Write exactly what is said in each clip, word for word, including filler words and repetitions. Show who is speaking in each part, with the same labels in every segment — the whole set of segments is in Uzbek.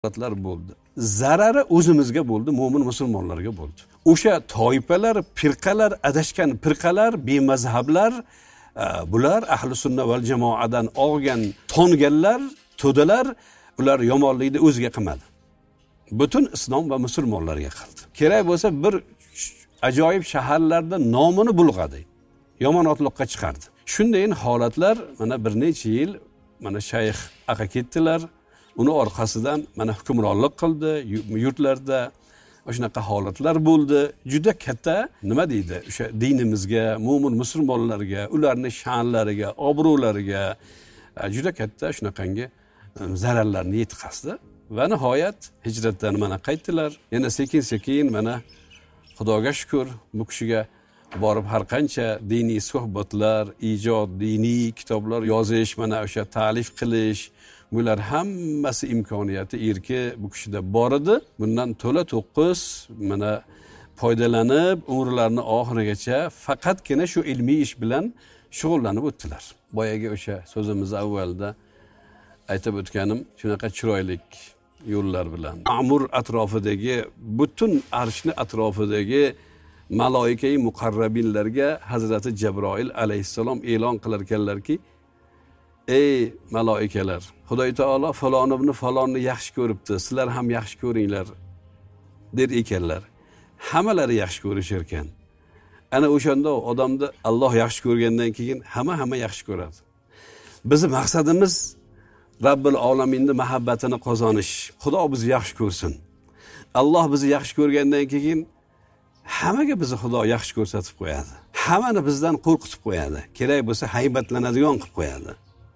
Speaker 1: holatlar bo'ldi. Zarari o'zimizga bo'ldi, mo'min musulmonlarga bo'ldi. O'sha toifalar, firqalar, adashgan firqalar, bemazhablar, bular ahli sunna val jamoadan olgan tonganlar, to'dalar, ular yomonlikni o'ziga qilmadi. Butun islom va musulmonlarga qildi. Kerak bo'lsa bir ajoyib shaharlarda nomini bulg'adi. Yomon otliqqa chiqardi. Shunday holatlar mana bir necha yil mana shayx aka ketdilar. Uni orqasidan mana hukmronlik qildi, yurtlarda shunaqa holatlar bo'ldi. Juda katta nima deydi? O'sha dinimizga, mo'min musulmonlarga, ularning sha'nlariga, obro'lariga juda katta shunaqangi zararlarni yetkazdi. Va nihoyat hijratdan mana qaytdilar. Yana sekin-sekin mana Xudoga shukr, bu kishiga borib har qancha diniy suhbatlar, ijod, diniy kitoblar yozish, mana o'sha ta'lif qilish, bular hammasi imkoniyati erki bu kishida bor edi. Bundan to'la to'qqiz mana foydalanib, umrlarining oxirigacha faqatgina shu ilmiy ish bilan shug'ullanib o'tdilar. Boyaga o'sha so'zimiz avvalda aytib o'tganim shunaqa chiroylik yo'llar bilan Ma'mur atrofidagi butun arshni atrofidagi maloika-i muqarrabinlarga Hazrati Jabroil alayhissalom e'lon qilar ekanlarki, ey maloikalar, Xudo taolo falon ibn falonni yaxshi ko'ribdi, sizlar ham yaxshi ko'ringlar der ekanlar. Hammalari yaxshi ko'rishar ekan. Ana o'shanda odamni Alloh yaxshi ko'rgandan keyin hamma hamma yaxshi ko'radi. Bizning maqsadimiz Robbil olaminning muhabbatini qozonish. Xudo bizni yaxshi ko'rsin. Alloh bizni yaxshi ko'rgandan keyin hammaga bizni Xudo yaxshi ko'rsatib qo'yadi. Hammani bizdan qo'rqitib qo'yadi. Kerak bo'lsa haybatlanadigan qilib qo'yadi.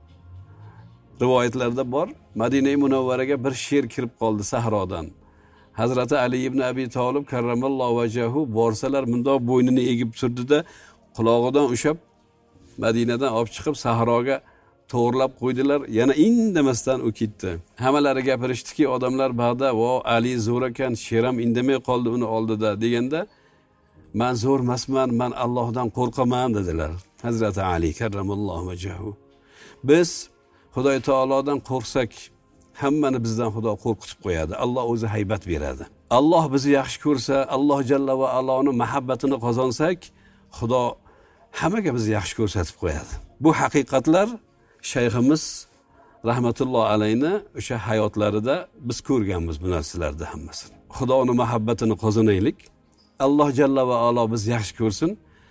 Speaker 1: Rivoyatlarda bor, Madina-i Munawvaraga bir sher kirib qoldi sahrodan. Hazrati Ali ibn Abi Talib karramallohu vajhahu borsalar mundoq bo'ynini egib turdi-da, qulog'idan ushab Madinadan olib chiqib sahroga to'g'rilab qo'ydilar. Yana indamasdan u ketdi. Hammalari gapirishdiki, odamlar ba'da "Vo, Ali zo'r ekan, sheram indamay qoldi uni oldida" deganda, "Men zo'r emasman, men Allohdan qo'rqaman" dedilar. Hazrati Ali karramallohu vajhahu. Biz Xudo taolodan qo'rqsak, hammani bizdan Xudo qo'rqitib qo'yadi. Alloh o'zi haybat beradi. Alloh bizni yaxshi ko'rsa, Alloh jalla va aloning muhabbatini qozonsak, Xudo hammaga bizni yaxshi ko'rsatib qo'yadi. Bu haqiqatlar shayximiz rahmatulloh alayni o'sha hayotlarida biz ko'rganmiz bu narsalarni hammasini. Xudoning muhabbatini qozonaylik. Alloh jalla va alo bizni yaxshi ko'rsin.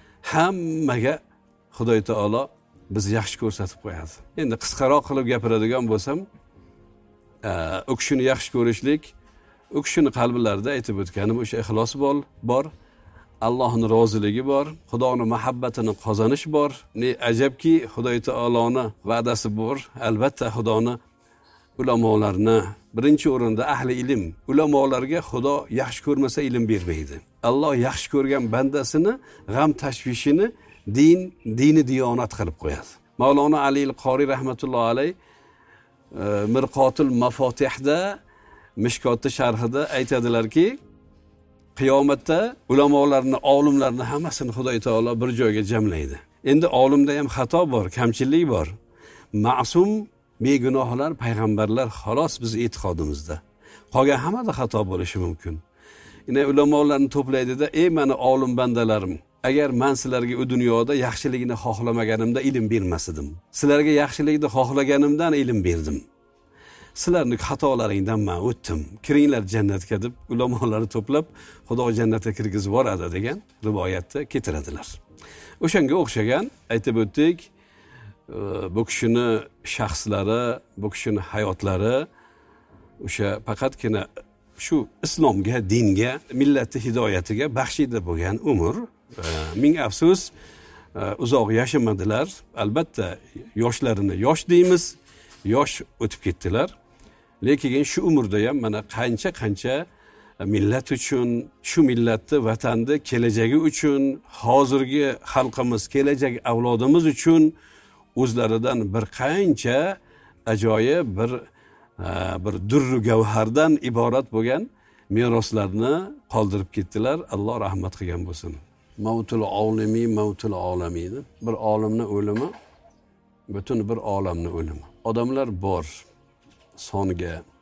Speaker 1: Hammaga Xudo taolo bizni yaxshi ko'rsatib qo'yadi. Endi qisqaroq qilib gapiradigan bo'lsam, u kishini yaxshi ko'rishlik, u kishini qalblarida aytib o'tganim o'sha ixlos bor, bor. Allohning roziligi bor, Xudoning muhabbatini qozonish bor. Ne ajabki, Xudo taoloning va'dasi bor. Albatta Xudoning ulamolarni birinchi o'rinda ahli ilm, ulamolarga Xudo yaxshi ko'rmasa ilm bermaydi. Alloh yaxshi ko'rgan bandasini g'am tashvishini din, dini diyonat qilib qo'yadi. Mavlona Ali al-Qori rahmatullohi alayh Mirqotul Mafatihda, Mishkotning sharhida aytadilarki, qiyomatda ulamolarni, olimlarni hammasini Xudo taolo bir joyga jamlaydi. Endi olimda ham xato bor, kamchilik bor. Ma'sum, begunohlar, payg'ambarlar xolos biz e'tiqodimizda. Qolgan hammada xato bo'lishi mumkin. Ina ulamolarni to'playdi-da, "Ey meni olim bandalarim, agar men sizlarga u dunyoda yaxshilikni xohlamaganimda ilm bermasdim. Sizlarga yaxshilikni xohlaganimdan ilm berdim. Sizlarning xatolaringdan men o'tdim. Kiringlar jannatga" deb ulamolarni to'plab Xudo jannatga kirgizib yuboradi degan rivoyatni keltiradilar. O'shanga o'xshagan aytib o'tdik, bu kishini shaxslari, bu kishini hayotlari o'sha faqatgina shu islomga, dinga, millatning hidoyatiga baxshida bo'lgan umr. Ming afsus, uzoq yashamadilar. Albatta yoshlarini yosh deymiz, yosh o'tib ketdilar. Lekin shu umrda ham mana qancha-qancha millat uchun, shu millatni, vatanni kelajagi uchun, hozirgi xalqimiz, kelajak avlodimiz uchun o'zlaridan bir qancha ajoyib bir bir durru gavhardan iborat bo'lgan meroslarni qoldirib ketdilar. Alloh rahmat qilgan bo'lsin. Mavtul olimi, mavtul olamini. Bir olimning o'limi, butun bir olamning o'limi. Odamlar bor, songa